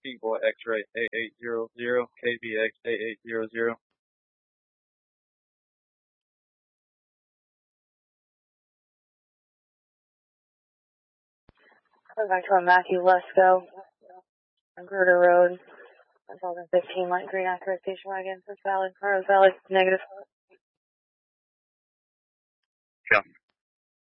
Boy X-Ray 8800, KBX 8800. Back to Matthew Lesko on Gruder Road, 1015 light green accurate station wagon, First Valley, Rose Valley, negative. Yeah.